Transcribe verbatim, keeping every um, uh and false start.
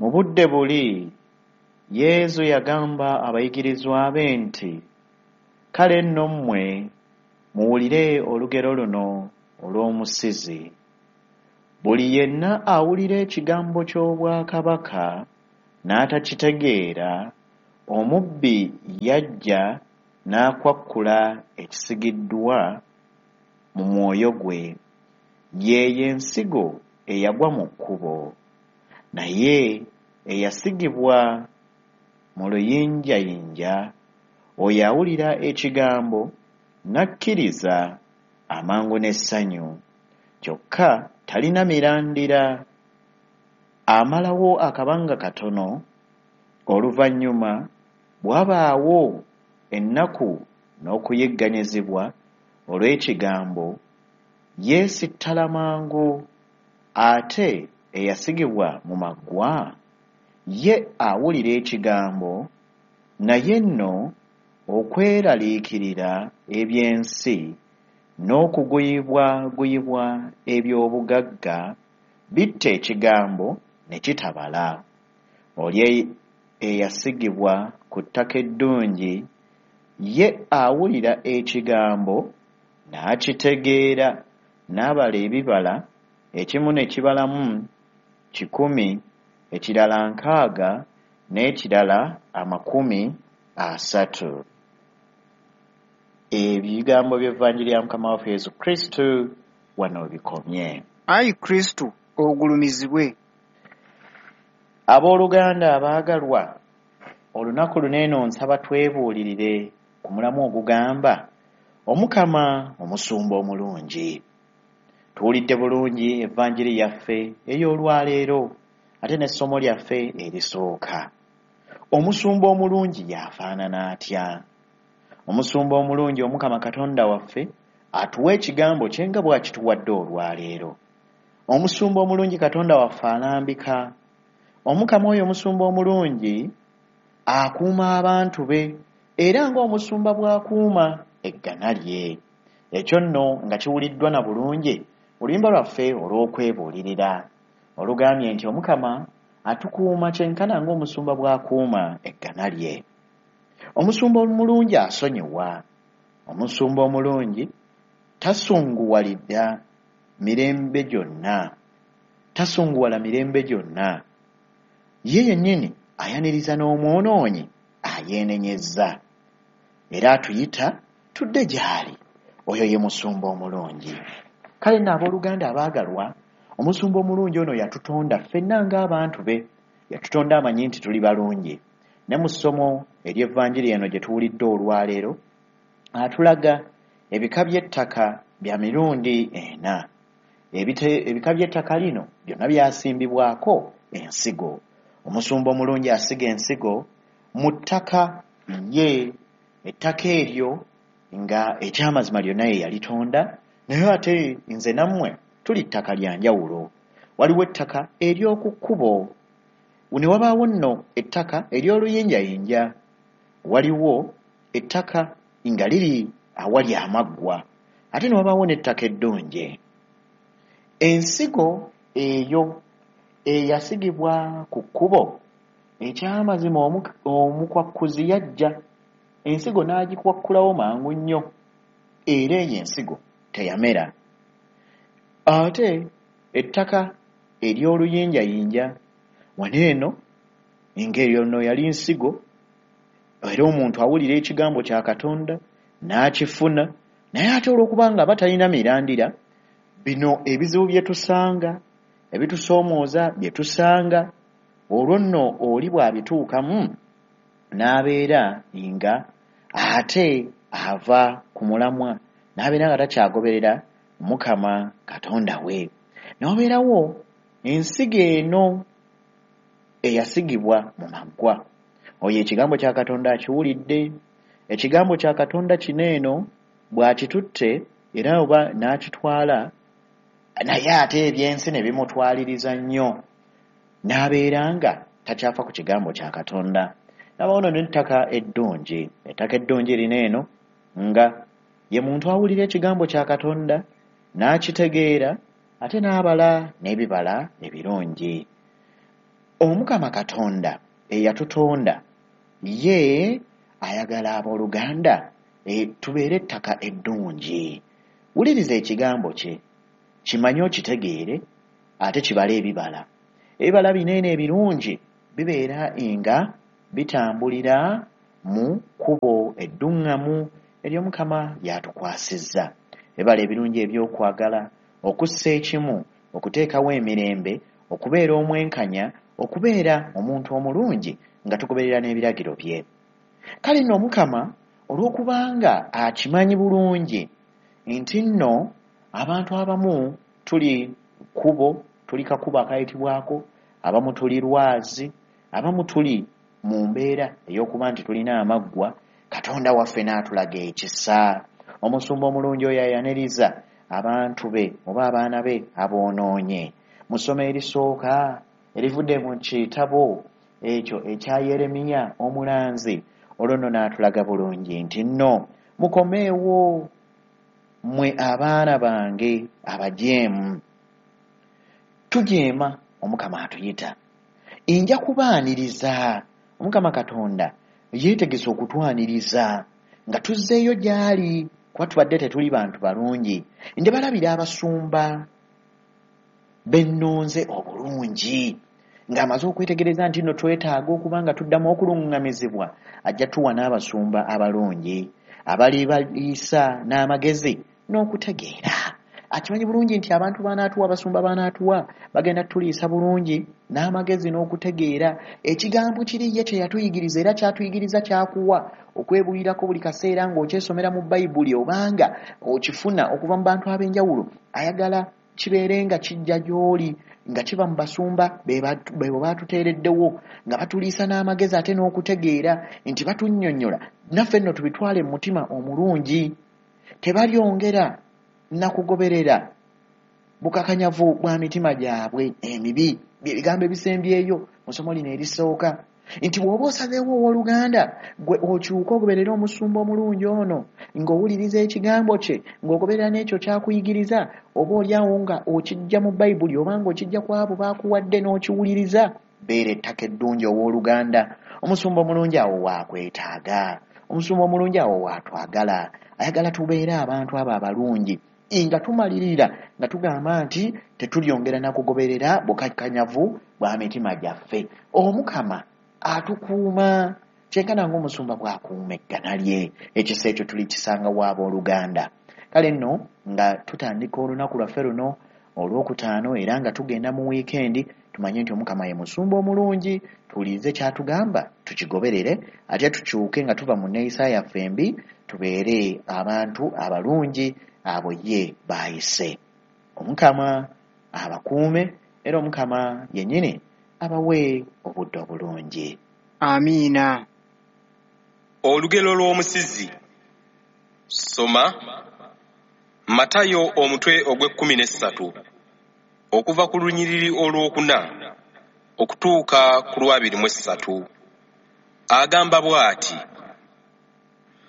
Mu budde buli Yesu yagamba abayigirizwa be nti, kale nno mmwe muwulire olugero luno olw'omusizi. Buli yenna awulira ekigambo ky'obwakabaka n'atakitegeera, omubbi yajja n'akwakkula ekisigiddwa mu mwoyo gwe. Yeeyo ensigo eyagwa mu kkubo, naye eyasigibwa mu luyinjayinja oyo awulira ekigambo n'akkiriza amangu n'essanyu, kyokka talina mirandira. Amalawo akabanga katono, oluvannyuma bw'abaawo ennaku n'okuyigganyizibwa olw'ekigambo, yeesittala mangu. Ate eyasigibwa mu maggwa, ye awulira ekigambo, naye nno okweraliikirira eby'ensi n'okuguyibwaguyibwa eby'obugagga bitta ekigambo ne kitabala. Oli eyasigibwa ku ttaka eddungi, ye awulira ekigambo n'akitegeera, n'abala ebibala, ekimu ne kibalamu kikumi, ekirala nkaaga, n'ekirala amakumi asatu. Ebigambo by'Evvanjiri ya Mukama waffe Yesu Kristo wano bikomye. Ayi Kristo ogulumizibwe. Abooluganda abaagalwa, olunaku luneeno nsaba twebuulirire ku mulamu ogugamba Omukama omusumba omulungi. Tuwulidde bulungi Evvanjiri yaffe ey'olwaleero ate n'essomo lyaffe erisooka. Omusumba omulungi yafaanana atya? Omusumba omulungi Omukama Katonda waffe atuwa ekigambo kye nga bw'akituwadde olwaleero. Omusumba omulungi Katonda waffe alambika. Omukama oyo omusumba omulungi akuuma abantu be, era ng'omusumba bw'akuuma eggana lye. Ekyo nno nga kiwuliddwa na bulungi oluyimba lwaffe olw'okwebuulirira olugambye nti Omukama atukuuma kyenkana ng'omusumba bw'akuuma eggana lye. Omusumba omulungi asonyiwa. Omusumba omulungi tasunguwalira mirembe gyonna. Tasunguwala mirembe gyonna. Ye yennyini ayaniriza n'omwonoonyi ayeenenyezza. Era atuyita tudde gy'ali. Oyo ye musumba omulungi. Kale nno abooluganda abaagalwa, omusumba omulungi ono yatutonda ffenna ng'abantu be. Yatutonda amanyi nti tuli balungi. Ne mu ssomo ery'Evvanjiri eno gye tuwulidde olwaleero, atulaga ebika by'ettaka bya mirundi ena. Ebite, ebika by'ettaka lino byonna byasimbibwako ensigo. Omusumba omulungi asiga ensigo mu ttaka ye, ettaka eryo nga ekyamazima lyonna ye yalitonda, naye ate nze nammwe tuli ttaka lya njawulo. Waliwo ettaka ery'oku kkubo, ne wabaawo nno ettaka ery'oluyinjayinja, waliwo ettaka nga liri awali amaggwa, ate ne wabaawo n'ettaka eddungi. Ensigo eyo eyasigibwa ku kkubo, ekyamazima omukwakkuzi yajja, ensigo n'agikwakkulawo mangu nnyo, era eyo ensigo teyamera. Ate ettaka ery'oluyinjayinja, wano eno ng'eryo nno yali nsigo, era omuntu awulira ekigambo kya Katonda n'akifuna, naye ate olw'okuba nga batalina mirandira, bino ebizibu bye tusanga, ebitusoomooza bye tusanga, olwo nno oli bw'abituukamu n'abeera nga ate ava ku mulamwa, n'abeera nga takyagoberera Mukama Katonda we. N'obeerawo ensigo eno eyasigibwa mu maggwa. Oyo ekigambo kya Katonda akiwulidde. Ekigambo kya Katonda kino eno bw'akitutte era oba n'akitwala, naye ate ebyensi ne bimutwaliriza nnyo, n'abeera nga takyafa ku kigambo kya Katonda. Nabawo nno n'ettaka eddungi. Ettaka eddungi lino eno nga ye muntu awulira ekigambo kya Katonda n'akitegeera, ate n'abala n'ebibala ebirungi. Omukama Katonda eyatutonda ye ayagala abooluganda e, tubeere ettaka eddungi. Wuliriza ekigambo kye, kimanye okitegeere, ate kibale ebibala. Ebibala binene ebirungi bibeera nga bitambulira mu kkubo edduŋŋamu ery'Omukama lyatukwasizza. Ebibala ebirungi ebyokwagala, okussa ekimu, okuteekawo emirembe, okubeera omwenkanya, okubeera omuntu omulungi nga tugoberera n'ebiragiro bye. Kale nno Omukama olw'okubanga akimanyi bulungi nti nno abantu abamu tuli kkubo, tuli kakubo akayitibwako, abamu tuli lwazi, abamu tuli mu mbeera ey'okuba nti tulina amaggwa, Katonda waffe n'atulaga ekisa. Omusumba omulungi oyo ayaniriza abantu be oba abaana be aboonoonye. Mu ssomo erisooka erivudde mu kitabo ekyo ekya Yeremiya omulanzi, olwo nno n'atulaga bulungi nti nno mukomeewo mmwe abaana bange abajeemu. Tujeema Omukama atuyita, nja kubaaniriza. Omukama Katonda yeetegese okutwaniriza nga tuzzeeyo gy'ali, kuba tubadde tetuli bantu balungi. Nde balabira abasumba bennonze obulungi, ng'amaze okwetegereza nti nno twetaaga okuba nga tuddamu okuluŋŋamizibwa, ajja tuwa n'abasumba abalungi abali baliisa n'amagezi n'okutegeera. Akimanyi bulungi nti abantu banaatuwa, abasumba banaatuwa bagenda tuliisa bulungi n'amagezi n'okutegeera. Ekigambo kiri ye kye yatuyigiriza era kyatuyigiriza kyakuwa okwebulirako buli kaseera ng'okyesomera mu Bayibuli obanga okifuna okuva mu bantu ab'enjawulo. Ayagala kibeere nga kijja gy'oli, nga kiba mu basumba be baatuteereddewo, nga batuliisa n'amagezi ate n'okutegeera nti batunnyonnyola, naffe nno tubitwale mu mutima omulungi. Tebalyongera na kugoberera bukakanyavu bwa mitima gyabwe emibi. Ebigambo ebisembyeyo mu ssomo lino erisooka nti bw'oba osazeewo owooluganda gwe okyuka ogoberera omusumba omulungi ono, ng'owuliriza ekigambo kye, ng'ogoberera n'ekyo kyakuyigiriza, oba oliawo nga okijja mu Bayibuli oba ng'okijja ku abo baakuwadde n'okiwuliriza, beera ettaka eddungi owooluganda. Omusumba omulungi awo waakwetaaga, omusumba omulungi awo waatwagala. Ayagala tubeere abantu abo abalungi nga tumalirira nga tugamba nti tetulyongera na kugoberera bukakanyavu bwa mitima gyaffe. Omukama atukuuma kyenkana ng'omusumba bw'akuuma eggana lye. Ekisa ekyo tulikisanga w'abooluganda. Kale nno nga tutandika olunaku lwaffe luno olwokutaano era nga tugenda mu wiikendi, tumanye nti Omukama ye musumba omulungi. Tuwulirize kyatugamba, tukigoberere, ate tukyuke nga tuva mu nneeyisa yaffe embi, tubeere abantu abalungi abo ye baayise. Omukama abakuume era Omukama yennyini abawe obudde obulungi. Amiina. Olugero lw'omusizi. Soma Matayo omutwe ogw'ekkumi n'essatu okuva ku lunyiriri olwokuna okutuuka ku lwabiri mu essatu. Agamba bw'ati: